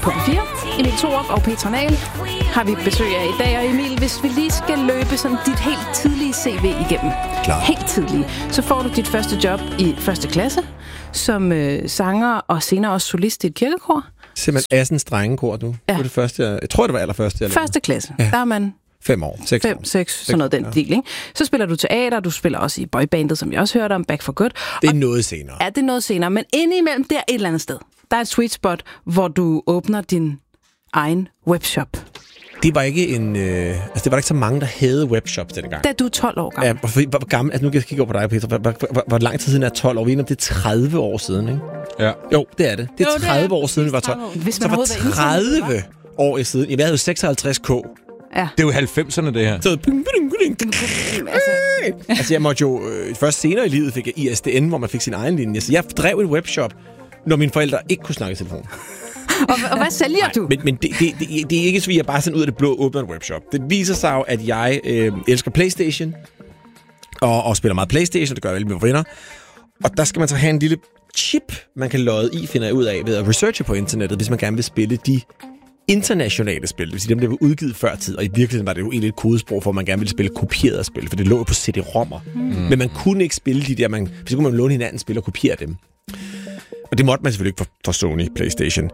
på P4. Emil Thorup og Petra Nahl har vi besøg af i dag. Og Emil, hvis vi lige skal løbe sådan dit helt tidlige CV igennem. Klar. Helt tidlige. Så får du dit første job i første klasse som sanger og senere også solist i et kirkekor. Simpelthen Assens drengekor, du. Ja. Det var det første, jeg tror, det var allerførste. Første klasse. Ja. Der er man 5 år. 6, sådan noget den del, ikke? Så spiller du teater, du spiller også i boybandet, som jeg også hørte om, Back for Good. Det er noget senere. Ja, det er noget senere, men indimellem der et eller andet sted. Der er et sweet spot, hvor du åbner din egen webshop. Det var ikke det var ikke så mange, der havde webshops dengang. Da du er 12 år gammel. Ja, hvor gammel, altså nu kan jeg kigge over på dig, Peter. Hvor lang tid siden er 12 år? Vi er det er 30 år siden, ikke? Ja. Jo, det er det. Det er 30 år siden, vi var 12. Hvis så man var 30 år siden. Jeg havde jo 56K. Ja. Det er jo 90'erne, det her. Altså, jeg måtte jo... først senere i livet fik jeg ISDN, hvor man fik sin egen linje. Så jeg drev en webshop, når mine forældre ikke kunne snakke i telefon. Og hvad sælger du? Men det er ikke så, at jeg bare sådan ud af det blå åbner en webshop. Det viser sig jo, at jeg elsker PlayStation, og spiller meget PlayStation, det gør jeg med mine venner. Og der skal man så have en lille chip, man kan lodde i, finder jeg ud af, ved at researche på internettet, hvis man gerne vil spille de internationale spil, det vil sige dem, der blev udgivet før tid, og i virkeligheden var det jo egentlig et kodesprog for, at man gerne ville spille kopierede spil, for det lå jo på CD-rommer. Men man kunne ikke spille de der, så kunne man låne hinandens spil og kopiere dem. Og det måtte man selvfølgelig ikke for Sony PlayStation.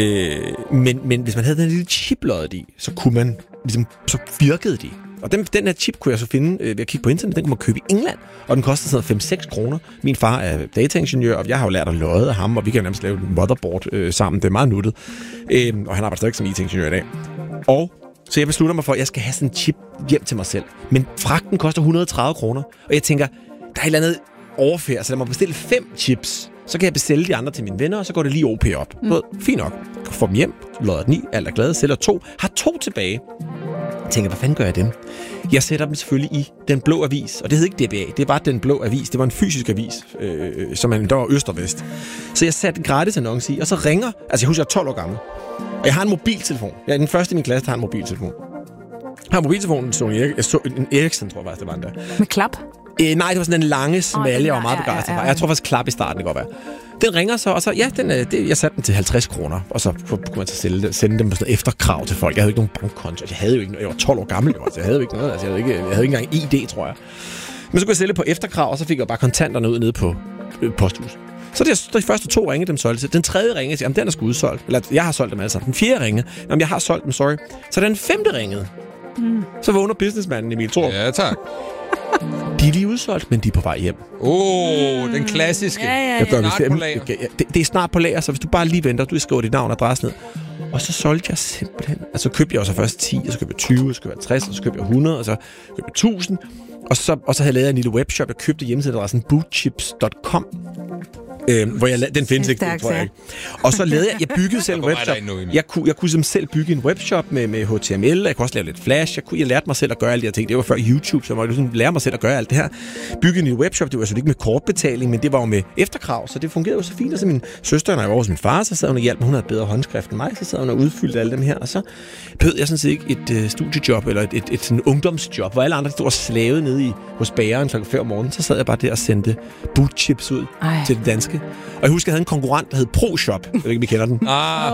Men hvis man havde den lille chip loddet i, så kunne man, ligesom, så virkede de. Og den her chip kunne jeg så finde ved at kigge på internet. Den kunne man købe i England, og den kostede sådan 5-6 kroner. Min far er dataingeniør, og jeg har jo lært at lodde af ham, og vi kan jo nærmest lave et motherboard sammen. Det er meget nuttet. Og han arbejder stadig som IT-ingeniør i dag. Og så jeg beslutter mig for, at jeg skal have sådan en chip hjem til mig selv. Men fragten koster 130 kroner, og jeg tænker, der er et eller andet overfærd, så lad mig bestille 5 chips. Så kan jeg bestille de andre til mine venner, og så går det lige OP op. Fint nok. Jeg får dem hjem, lodder den i, alt er glade, sælger 2. Har 2 tilbage. Jeg tænker, hvad fanden gør jeg dem? Jeg sætter dem selvfølgelig i den blå avis, og det hed ikke DBA, det var den blå avis. Det var en fysisk avis, som man der var øst og vest. Så jeg satte en gratis annonce i, og så ringer, altså jeg husker, jeg er 12 år gammel, og jeg har en mobiltelefon. Jeg er den første i min klasse, der har en mobiltelefon. Jeg har mobiltelefonen, en Ericsson, tror jeg faktisk, det var den der. Med klap? Nej, det var sådan en lange, smalle, jeg var meget begejstret for. Jeg tror faktisk klap i starten, det kan godt være. Den ringer så, og så, jeg satte den til 50 kroner, og så kunne man så sende dem på sådan efterkrav til folk. Jeg havde ikke nogen bankkonto, jeg havde jo ikke noget. Jeg var 12 år gammel, så jeg havde jo ikke noget. Altså, jeg havde ikke engang ID, tror jeg. Men så kunne jeg sælge på efterkrav, og så fik jeg bare kontanterne ud nede på posthuset. Så de første 2 ringe, dem solgte til. Den tredje ringe, jamen den er sgu udsolgt. Eller jeg har solgt dem altså. Den 4. ringe, jamen jeg har solgt dem, sorry. Så den 5. ringede. Så vågner businessmanden Emil Thorup. Ja, tak. De er lige udsolgt, men de er på vej hjem. Den klassiske. Ja. Det er snart på lager, så hvis du bare lige venter, du skriver dit navn og adresse ned. Og så solgte jeg simpelthen. Altså købte jeg jo så først 10, og så købte jeg 20, og så købte jeg 60, og så købte jeg 100, og så købte jeg 1000. Og så havde jeg lavet en lille webshop. Jeg købte hjemmesideadressen bootchips.com. Hvor den findes ikke, tror jeg ikke. Og så lavede jeg byggede selv en webshop. Jeg kunne selv bygge en webshop med HTML. Jeg kunne også lave lidt Flash. Jeg lærte mig selv at gøre alle de her ting. Det var før YouTube, så jeg måtte lære mig selv at gøre alt det her. Byggede en webshop. Det var altså ikke med kortbetaling, men det var jo med efterkrav, så det fungerede jo så fint. Og så min søster, når jeg var hos min far, så sad hun og hjalp mig. Hun havde bedre håndskrift end mig, så sad hun og udfyldte alle dem her. Og så behøvede jeg sådan set ikke et studiejob eller et sådan ungdomsjob, hvor alle andre stod og slavede nede hos bageren kl. 5 om morgenen. Så sad jeg bare der og sendte bootchips ud til det danske. Og jeg husker, jeg havde en konkurrent, der hed ProShop. Jeg ved ikke, om I kender den.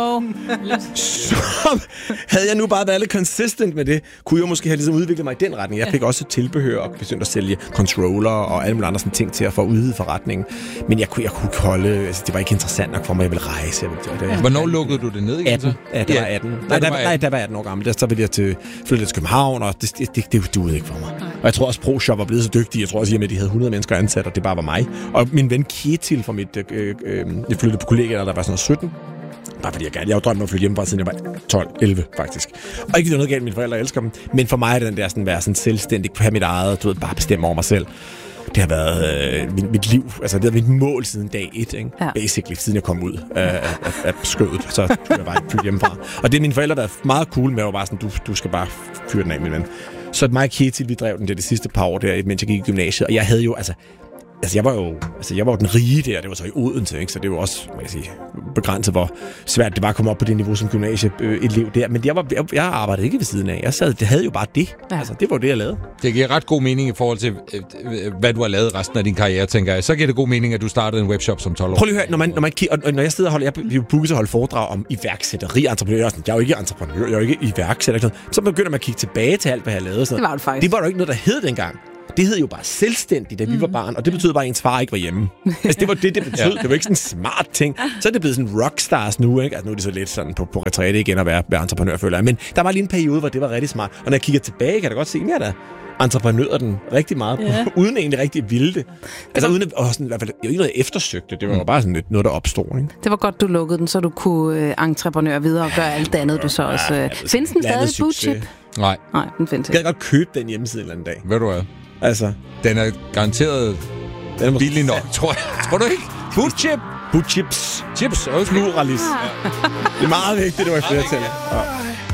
Så havde jeg nu bare været lidt consistent med det, kunne jeg måske have ligesom udviklet mig i den retning. Jeg fik også tilbehør og begyndte at sælge controller og alle mulige andre sådan ting til at få udvidet forretningen. Men jeg kunne ikke holde, altså det var ikke interessant nok for mig, jeg ville rejse. Hvornår lukkede du det ned igen? 18. Ja, det var 18. Nej, der var 18 år gammel. Så ville jeg flytte til København, og det duede ikke for mig. Og jeg tror også, ProShop var blevet så dygtig. Jeg tror også, at de havde 100 mennesker ansat, og det bare var mig. Og min ven Ketil fra jeg flyttede på kollegaer, der var sådan 17. Bare fordi jeg har drømt om at flytte hjemmefra, siden jeg var 12-11 faktisk. Og ikke noget galt, mine forældre elsker dem. Men for mig er den der sådan, være sådan selvstændig, have mit eget, bare bestemme over mig selv. Det har været mit liv, altså det har været mit mål siden dag 1, ikke? Ja. Basically, siden jeg kom ud af skødet, så tog jeg bare flytte hjemmefra. Og det er mine forældre, der er meget cool med, at bare sådan, du skal bare fyre den af, min ven. Så mig og Ketil, vi drev den det sidste par år der, mens jeg gik i gymnasiet, og jeg havde jo, altså, Altså, jeg var jo den rige der, det var så i Odense, ikke? Så det var også, man kan sige, begrænset, hvor svært det var at komme op på det niveau som gymnasieelev der. Men jeg arbejdede ikke ved siden af. Det havde jo bare det. Ja. Altså, det var det, jeg lavede. Det giver ret god mening i forhold til, hvad du har lavet resten af din karriere, tænker jeg. Så giver det god mening, at du startede en webshop som 12 år. Prøv lige at høre, når jeg sidder og holder, jeg bliver booket til at holde foredrag om iværksætteri, entreprenør. Jeg er jo ikke entreprenør, jeg er jo ikke iværksætter. Så begynder man at kigge tilbage til alt, hvad jeg lavede. Det var det faktisk. Det var jo ikke noget, der hed dengang. Det hed jo bare selvstændigt, da vi var barn, og det betød bare, at ens far ikke var hjemme. Altså, det var det betød. Ja. Det var ikke sådan en smart ting. Så er det blevet sådan rockstars nu, ikke? Altså, nu er det så lidt sådan på retræte igen at være entreprenør, føler jeg. Men der var lige en periode, hvor det var rigtig smart. Og når jeg kigger tilbage, kan jeg da godt se, at jeg entreprenører den rigtig meget på, uden egentlig rigtig ville det. Altså uden at, sådan, i hvert fald, ikke noget jeg eftersøgte, det var bare sådan lidt noget, der opstod. Ikke? Det var godt, du lukkede den, så du kunne entreprenøre videre og gøre alt det andet, du så også... Findes den stadig, Bootchip? Nej, den findes ikke. Jeg kan godt købe den hjemmeside en eller anden dag. Ved du hvad? Altså, den er garanteret billig nok, tror jeg. Tror du ikke? Bootchip? Bootchips. Chips, okay. Pluralis. Det er meget vigtigt, det var i flertal. Ja.